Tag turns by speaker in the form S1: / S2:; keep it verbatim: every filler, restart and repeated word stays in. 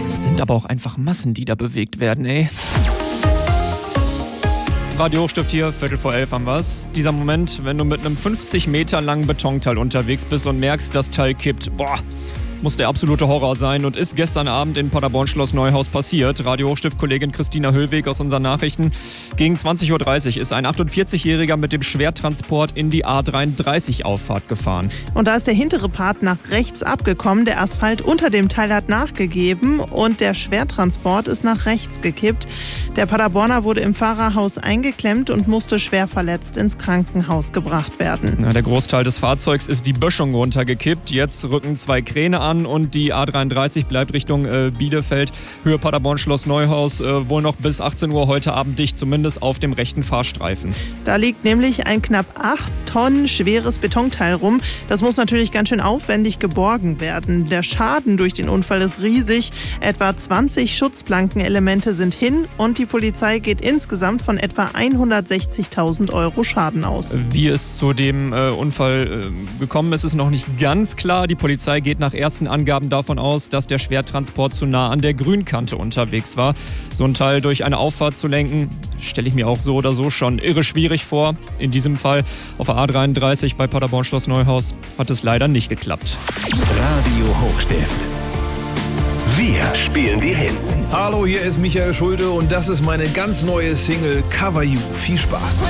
S1: Es sind aber auch einfach Massen, die da bewegt werden, ey. Radio Hochstift hier, Viertel vor elf haben wir's. Dieser Moment, wenn du mit einem fünfzig Meter langen Betonteil unterwegs bist und merkst, das Teil kippt. Boah, muss der absolute Horror sein und ist gestern Abend in Paderborn Schloss Neuhaus passiert. Radio Hochstift-Kollegin Christina Höllweg aus unseren Nachrichten. Gegen zwanzig Uhr dreißig ist ein achtundvierzigjähriger mit dem Schwertransport in die A dreiunddreißig-Auffahrt gefahren.
S2: Und da ist der hintere Part nach rechts abgekommen. Der Asphalt unter dem Teil hat nachgegeben und der Schwertransport ist nach rechts gekippt. Der Paderborner wurde im Fahrerhaus eingeklemmt und musste schwer verletzt ins Krankenhaus gebracht werden.
S1: Na, der Großteil des Fahrzeugs ist die Böschung runtergekippt. Jetzt rücken zwei Kräne an und die A dreiunddreißig bleibt Richtung äh, Bielefeld, Höhe Paderborn Schloss Neuhaus, äh, wohl noch bis achtzehn Uhr heute Abend dicht, zumindest auf dem rechten Fahrstreifen.
S2: Da liegt nämlich ein knapp acht Tonnen schweres Betonteil rum. Das muss natürlich ganz schön aufwendig geborgen werden. Der Schaden durch den Unfall ist riesig. Etwa zwanzig Schutzplankenelemente sind hin und die Polizei geht insgesamt von etwa hundertsechzigtausend Euro Schaden aus.
S1: Wie es zu dem äh, Unfall äh, gekommen ist, ist noch nicht ganz klar. Die Polizei geht nach ersten Angaben davon aus, dass der Schwertransport zu nah an der Grünkante unterwegs war. So ein Teil durch eine Auffahrt zu lenken, stelle ich mir auch so oder so schon irre schwierig vor. In diesem Fall auf der A dreiunddreißig bei Paderborn Schloss Neuhaus hat es leider nicht geklappt.
S3: Radio Hochstift. Wir spielen die Hits.
S4: Hallo, hier ist Michael Schulte und das ist meine ganz neue Single Cover You. Viel Spaß.